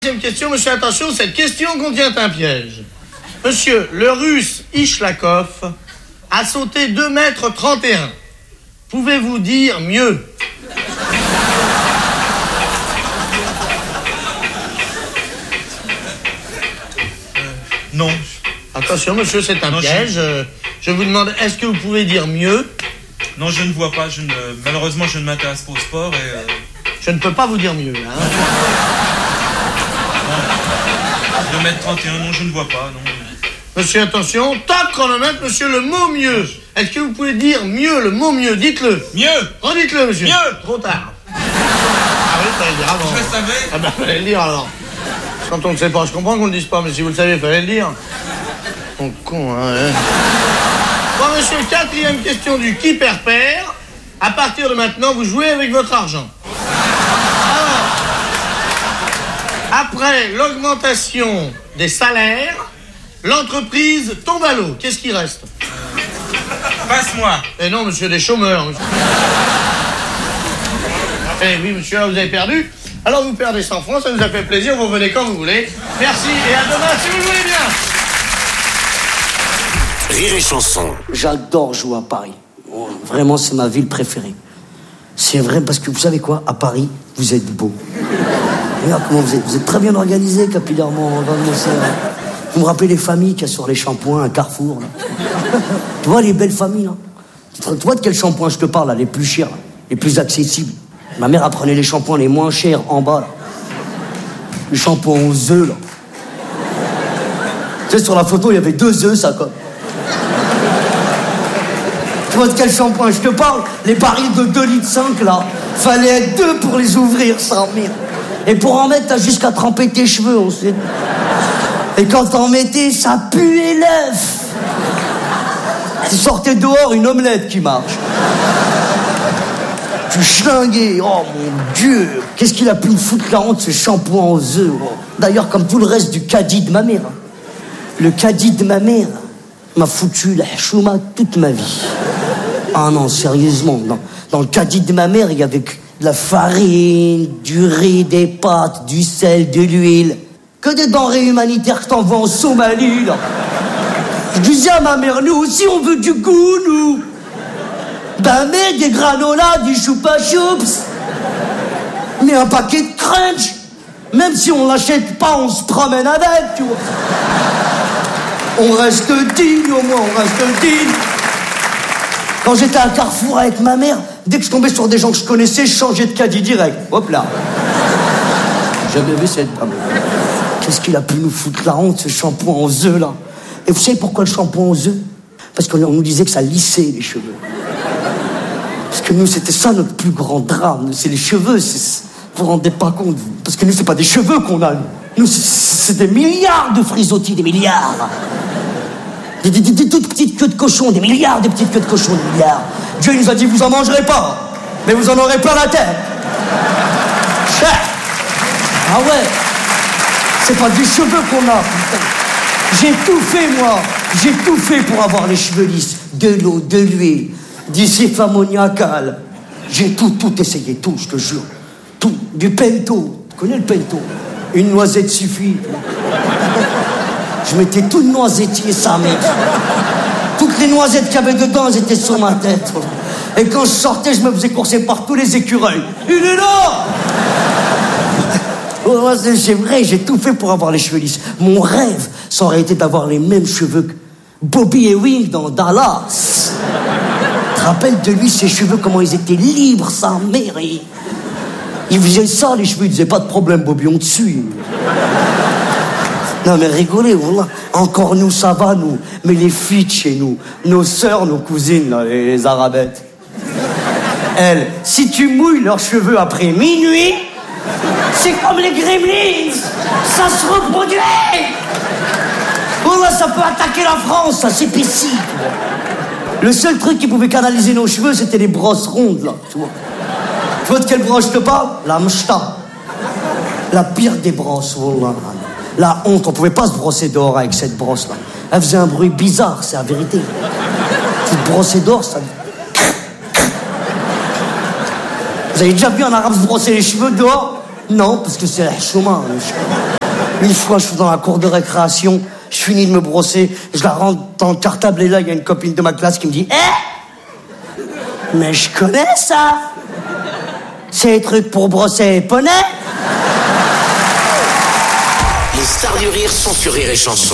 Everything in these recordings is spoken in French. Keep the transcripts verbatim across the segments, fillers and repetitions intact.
Deuxième question, monsieur, attention, cette question contient un piège. Monsieur, le russe Ishlakov a sauté deux mètres trente et un. Pouvez-vous dire mieux? Euh, non. Attention, monsieur, c'est un non, piège. Je... je vous demande, est-ce que vous pouvez dire mieux? Non, je ne vois pas. Je ne... Malheureusement, je ne m'intéresse pas au sport et... Euh... Je ne peux pas vous dire mieux, hein. deux mètres trente et un, non, je ne vois pas, non. Monsieur, attention, top chronomètre, monsieur, le mot mieux. Est-ce que vous pouvez dire mieux, le mot mieux? Dites-le. Mieux. Redites-le, monsieur. Mieux. Trop tard. Ah oui, il fallait le dire avant. Je le savais. Ah ben, fallait le dire alors. Quand on ne sait pas, je comprends qu'on ne le dise pas, mais si vous le savez, il fallait le dire. Bon con, hein. hein. Bon, monsieur, quatrième question du qui perd perd. À partir de maintenant, vous jouez avec votre argent. Après l'augmentation des salaires, l'entreprise tombe à l'eau. Qu'est-ce qui reste? Passe-moi. Eh non, monsieur, des chômeurs. Monsieur. Eh oui, monsieur, vous avez perdu. Alors vous perdez cent francs, ça nous a fait plaisir. Vous venez quand vous voulez. Merci et à demain si vous voulez bien. Rire et chanson. J'adore jouer à Paris. Vraiment, c'est ma ville préférée. C'est vrai parce que vous savez quoi? À Paris, vous êtes beau. Regarde comment vous êtes. Vous êtes très bien organisé capillairement. Vous me rappelez les familles qu'il y a sur les shampoings à Carrefour. Là. Tu vois les belles familles là. Tu vois de quel shampoing je te parle là? Les plus chers, là, les plus accessibles. Ma mère apprenait les shampoings les moins chers en bas là. Les shampoings aux œufs là. Tu sais, sur la photo il y avait deux œufs ça quoi. Tu vois de quel shampoing je te parle? Les barils de deux litres cinq là. Fallait être deux pour les ouvrir, sans mire. Et pour en mettre, t'as jusqu'à tremper tes cheveux ensuite. Et quand t'en mettais, ça puait l'œuf. Tu sortais dehors, une omelette qui marche. Tu schlinguais, oh mon Dieu. Qu'est-ce qu'il a pu me foutre la honte, ce shampoing aux œufs. Oh. D'ailleurs, comme tout le reste du caddie de ma mère. Le caddie de ma mère m'a foutu la chouma toute ma vie. Ah non, sérieusement, dans, dans le caddie de ma mère, il y avait de la farine, du riz, des pâtes, du sel, de l'huile. Que des denrées humanitaires que t'envoies en Somalie, là. Je disais à ma mère, nous aussi on veut du goût, nous. Ben mets des granolas, du choupa choups. Mais un paquet de crunch. Même si on l'achète pas, on se promène avec, tu vois. On reste digne au moins, on reste digne. Quand j'étais à Carrefour avec ma mère, dès que je tombais sur des gens que je connaissais, je changeais de caddie direct. Hop là. J'avais vu cette dame. Qu'est-ce qu'il a pu nous foutre la honte, ce shampoing aux œufs, là? Et vous savez pourquoi le shampoing aux œufs? Parce qu'on nous disait que ça lissait les cheveux. Parce que nous, c'était ça notre plus grand drame. C'est les cheveux. C'est... Vous vous rendez pas compte, vous? Parce que nous, c'est pas des cheveux qu'on a. Nous, nous c'est, c'est des milliards de frisottis, des milliards. Des, des, des, des toutes petites queues de cochon, des milliards de petites queues de cochon, des milliards. Dieu nous a dit, vous en mangerez pas, mais vous en aurez plein la tête. Cher. Ah ouais. C'est pas des cheveux qu'on a, putain. J'ai tout fait, moi. J'ai tout fait pour avoir les cheveux lisses. De l'eau, de l'huile, du sif ammoniacal. J'ai tout, tout essayé, tout, je te jure. Tout. Du pento. Tu connais le pento? Une noisette suffit. Je mettais tout noisettier, ça, mec. Toutes les noisettes qu'il y avait dedans, elles étaient sur ma tête. Et quand je sortais, je me faisais courser par tous les écureuils. Il est là! Oh, c'est vrai, j'ai tout fait pour avoir les cheveux lisses. Mon rêve, ça aurait été d'avoir les mêmes cheveux que Bobby Ewing dans Dallas. Tu te rappelles de lui, ses cheveux, comment ils étaient libres, sa mère. Et... il faisait ça, les cheveux, il disait pas de problème, Bobby, on te suit. Non mais rigolez, voilà. Encore nous ça va nous, mais les filles de chez nous, nos sœurs, nos cousines, là, les, les arabettes, elles, si tu mouilles leurs cheveux après minuit, c'est comme les gremlins, ça se reproduit. Voilà, ça peut attaquer la France, ça c'est possible. Le seul truc qui pouvait canaliser nos cheveux, c'était les brosses rondes là, tu vois. Tu vois de quelle brosse je te parle? La mchta. La pire des brosses, voilà. La honte, on pouvait pas se brosser dehors avec cette brosse-là. Elle faisait un bruit bizarre, c'est la vérité. Tu te brossais dehors, ça... Vous avez déjà vu un arabe se brosser les cheveux dehors? Non, parce que c'est la chouma. Une fois, je suis dans la cour de récréation, je finis de me brosser, je la rentre dans le cartable et là, il y a une copine de ma classe qui me dit « Eh, mais je connais ça. C'est les trucs pour brosser les poneys. » Les stars du rire sont sur Rire et Chanson.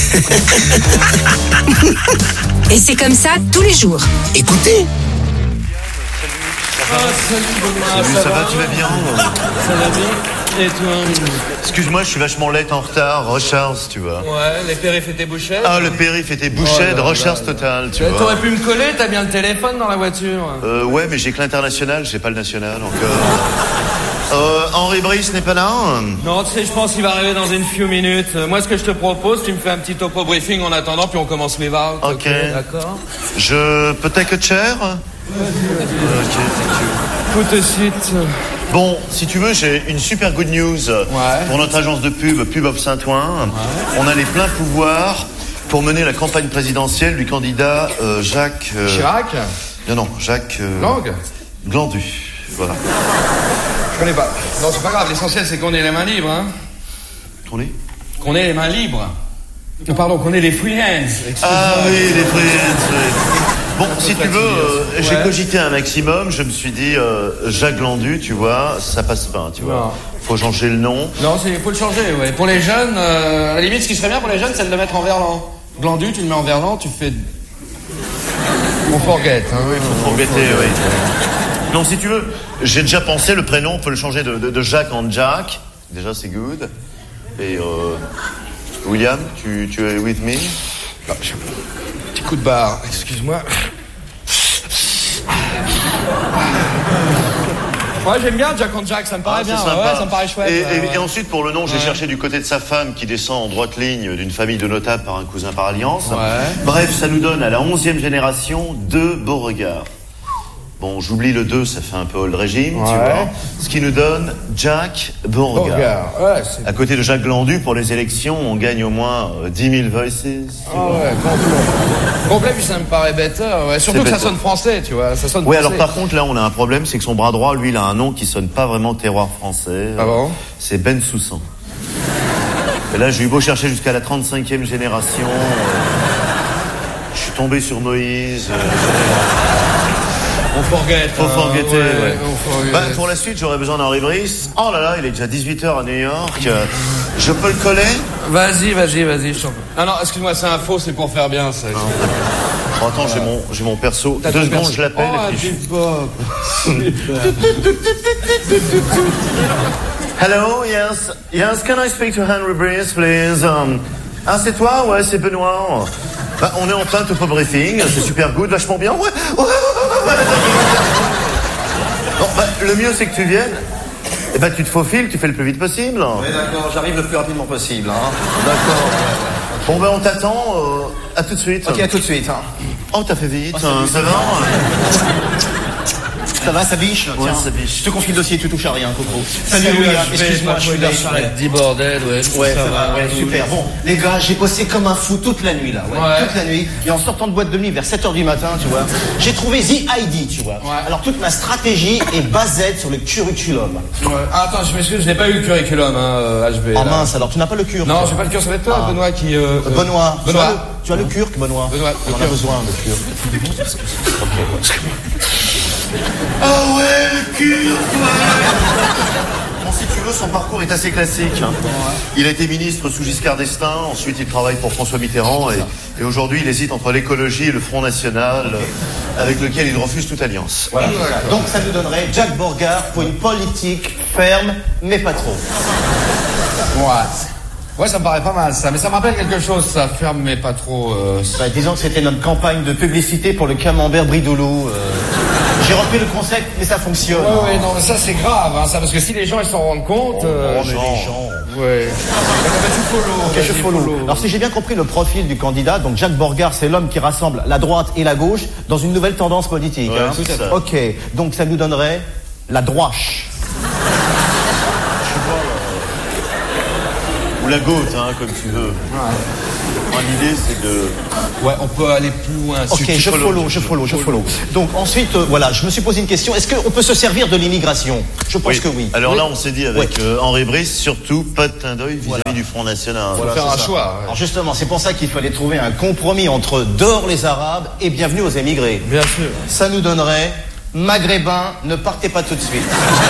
Et c'est comme ça tous les jours. Écoutez. Ah, salut Benoît, Salut, ça, ça va, va, tu vas bien? Ça va bien. Et toi? Excuse-moi, je suis vachement late en retard, recharge, tu vois. Ouais, les périphes étaient bouchés. Ah, le périph était bouché, Oh de là recharge là là. totale, tu Euh, vois. T'aurais pu me coller, t'as bien le téléphone dans la voiture. Euh, ouais, mais j'ai que l'international, j'ai pas le national encore. Euh, Henri Brice n'est pas là? Non, tu sais, je pense qu'il va arriver dans une few minutes. Euh, Moi, ce que je te propose, tu me fais un petit topo briefing en attendant, puis on commence mes votes. Ok. D'accord. Je peux take a chair? Ok, thank you. Tout de suite. Bon, si tu veux, j'ai une super good news pour notre agence de pub, Pub of Saint-Ouen. On a les pleins pouvoirs pour mener la campagne présidentielle du candidat euh, Jacques... euh, Chirac. Non, non, Jacques... euh, Lang. Glandu, voilà. Je connais pas. Non, c'est pas grave, l'essentiel c'est qu'on ait les mains libres, hein. On est Qu'on ait les mains libres. Non, pardon, qu'on ait les free hands. Excuse-moi. Ah oui, les friends, oui. Bon, si tu veux, euh, Ouais. j'ai cogité un maximum, je me suis dit, euh, Jacques Glandu, tu vois, ça passe pas, tu Non. vois. Faut changer le nom. Non, il faut le changer, ouais. Pour les jeunes, euh, à la limite, ce qui serait bien pour les jeunes, c'est de le mettre en verlan. Glandu, tu le mets en verlan, tu fais... On forget, hein. Oui, faut forgetter, oui. Non, si tu veux, j'ai déjà pensé, le prénom, on peut le changer de, de, de Jacques en Jack. Déjà, c'est good. Et, euh, William, tu, tu es with me? Non, je... Petit coup de barre, excuse-moi. Ouais, j'aime bien Jack and Jack, ça me paraît Ah, bien. c'est sympa. Ouais, ça me paraît chouette. Et, ouais, et- ouais. et ensuite, pour le nom, j'ai Ouais. cherché du côté de sa femme qui descend en droite ligne d'une famille de notables par un cousin par alliance. Ouais. Bref, ça nous donne à la onzième génération deux Beauregard. Bon, j'oublie le deux, ça fait un peu le régime, tu Ouais. vois. Ce qui nous donne Jack Beauregard. Beauregard, ouais, c'est... À côté de Jacques Glandu, pour les élections, on gagne au moins euh, dix mille voices. tu Ah vois. ouais, complet. Complet, puis ça me paraît better, ouais. Surtout C'est que ça better. sonne français, tu vois. Ça sonne Oui, français. alors par contre, là, on a un problème, c'est que son bras droit, lui, il a un nom qui sonne pas vraiment terroir français. Ah bon? C'est Ben Soussan. Et là, j'ai eu beau chercher jusqu'à la trente-cinquième génération. euh, je suis tombé sur Moïse. euh, On forget. faut hein, forgetter, ouais, ouais. on forget. Bah, pour la suite, j'aurais besoin d'Henri Brice. Oh là là, il est déjà dix-huit heures à New York. Euh, Je peux le coller? Vas-y, vas-y, vas-y, je t'en prie. Ah non, excuse-moi, c'est un faux, c'est pour faire bien, ça. Oh, attends, j'ai mon, j'ai mon perso. T'as Deux ton secondes, perso. je l'appelle. Oh, et puis je- Big Bob. Hello, yes, yes, can I speak to Henry Brice, please? Um, ah, c'est toi? Ouais, c'est Benoît. Bah, on est en plein topo briefing, c'est super good, vachement bien. Ouais, ouais, ouais, ouais, ouais, ouais. Bon, bah, le mieux, c'est que tu viennes. Et bah, tu te faufiles, tu fais le plus vite possible. Oui, d'accord, j'arrive le plus rapidement possible. Hein. D'accord. Bon, bah, on t'attend. Euh, à tout de suite. Ok, à tout de suite. Hein. Oh, t'as fait vite, Oh, salut, hein, ça va? Ça va, ça biche? Ouais, Tiens, ça biche. je te confie le dossier, tu touches à rien, Coco. Salut, William, H B, excuse-moi, je suis là. J'arrête dix bordel, ouais. Ouais, ça va, ouais, super. Bon, les gars, j'ai bossé comme un fou toute la nuit, là. Ouais, Ouais. toute la nuit. Et en sortant de boîte de nuit vers sept heures du matin, tu vois, j'ai trouvé The I D, tu vois. Ouais. Alors, toute ma stratégie est basée sur le curriculum. Ouais. Ah, attends, je m'excuse, je n'ai pas eu le curriculum, hein, euh, H B. Oh là. mince, alors tu n'as pas le cur. Non, toi. j'ai pas le cure, ça va être toi, Ah. Benoît, qui... Euh, Euh, Benoît, tu as Benoît. le- tu as le curc, Benoît. Benoît, le On en a curc. besoin, le curc. Ah ouais, le cul, Bon, si tu veux, son parcours est assez classique. hein. Il a été ministre sous Giscard d'Estaing, ensuite il travaille pour François Mitterrand et, et aujourd'hui il hésite entre l'écologie et le Front National euh, avec lequel il refuse toute alliance. Voilà. Donc ça nous donnerait Jack Beauregard pour une politique ferme, mais pas trop. Ouais. Ouais, ça me paraît pas mal, ça. Mais ça me rappelle quelque chose, ça. Ferme, mais pas trop... Euh... Bah, disons que c'était notre campagne de publicité pour le camembert Bridoulou. Euh... J'ai repris le concept, mais ça fonctionne. Ouais, ouais, non, mais ça, c'est grave, hein, ça. Parce que si les gens, ils s'en rendent compte... euh, Oh, mais les gens. Ouais. D'accord, bah, tu follow. Ok, vas-y, je follow. Alors si j'ai bien compris le profil du candidat, donc Jack Beauregard, c'est l'homme qui rassemble la droite et la gauche dans une nouvelle tendance politique. Ouais, hein. tout à fait. Ok, donc ça nous donnerait la droite. Ou la goutte, hein, comme tu veux. Ouais. L'idée, c'est de... Ouais, on peut aller plus loin. Ok, Si tu je follow, follow, je follow, je follow. Donc ensuite, euh, voilà, je me suis posé une question. Est-ce qu'on peut se servir de l'immigration? Je pense oui. que oui. Alors oui. là, on s'est dit avec Ouais. euh, Henri Brice, surtout, pas de teint d'œil vis-à-vis Voilà. du Front National. On Voilà, va faire c'est un ça. choix. Ouais. Alors justement, c'est pour ça qu'il fallait trouver un compromis entre dehors les Arabes et bienvenue aux émigrés. Bien sûr. Ça nous donnerait Maghrébins, ne partez pas tout de suite.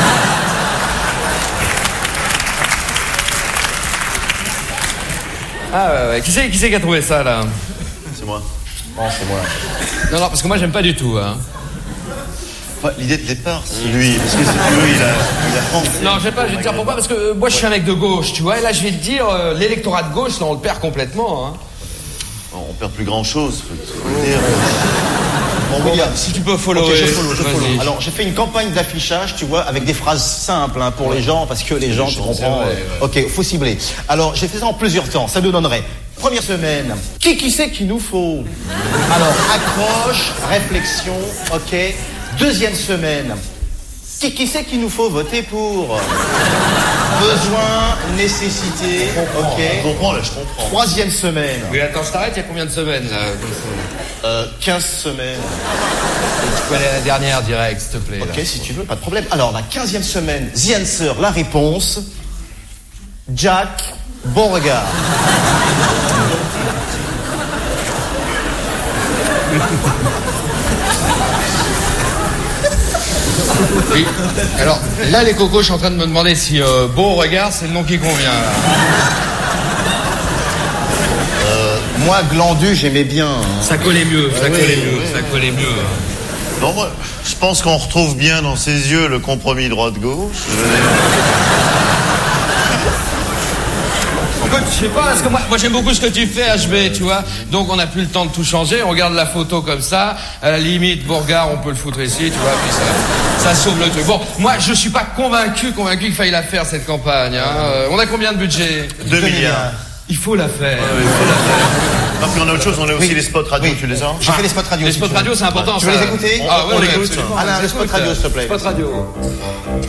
Ah ouais, ouais. Qui c'est qui, c'est qui a trouvé ça, là? C'est moi. Bon, c'est moi. Non, non, parce que moi, j'aime pas du tout, hein. Enfin, l'idée de départ, c'est lui. Parce que si tu veux, il a, il a pensé. Non, je sais pas, je vais te dire pourquoi, parce que euh, moi, je suis un mec de gauche, tu vois, et là, je vais te dire, euh, l'électorat de gauche, là, on le perd complètement, hein. On perd plus grand-chose, faut faut dire. Bon, William, Si tu peux follower. ok, je follow, je follow. Vas-y. Alors, j'ai fait une campagne d'affichage, tu vois, avec des phrases simples hein, pour les gens, parce que les gens, tu comprends. ouais, euh, Ok, faut cibler. Alors, j'ai fait ça en plusieurs temps. Ça nous donnerait. Première semaine, qui qui c'est qu'il nous faut? Alors, accroche, réflexion, ok. Deuxième semaine, qui qui c'est qu'il nous faut voter pour? Besoin, nécessité, Je ok. comprends, là, je comprends. Troisième semaine, Oui, attends, je t'arrête, il y a combien de semaines, là? euh, quinze semaines. Tu peux aller à la dernière direct, s'il te plaît. là. Ok, si tu veux, pas de problème. Alors, la quinzième semaine, The Answer, la réponse. Jack, bon regard. Oui. Alors, là, les cocos, je suis en train de me demander si euh, Beau Regard, c'est le nom qui convient. Là. Moi, Glandu, j'aimais bien. hein. Ça collait mieux, ça oui, collait mieux, oui, ça collait mieux. Non, moi, je pense qu'on retrouve bien dans ses yeux le compromis droite-gauche. Je veux dire. Écoute, je sais pas, parce que moi, moi j'aime beaucoup ce que tu fais, H B, tu vois. Donc on n'a plus le temps de tout changer, on regarde la photo comme ça. À la limite, Bourgard, on peut le foutre ici, tu vois, puis ça, ça sauve le truc. Bon, moi je suis pas convaincu, convaincu qu'il faille la faire cette campagne. Hein. Euh, on a combien de budget? Deux milliards. Il faut la faire. Ouais, il faut la faire. Non, puis on a autre chose, on a aussi Oui. les spots radio, Oui. tu les as? J'ai fait les spots radio. Les si spots tu veux. radio, c'est important. Tu veux ça. les écouter? Ah, ouais, On ouais, l'écoute. absolument. Alain, les spots radio, s'il te plaît. Spots radio.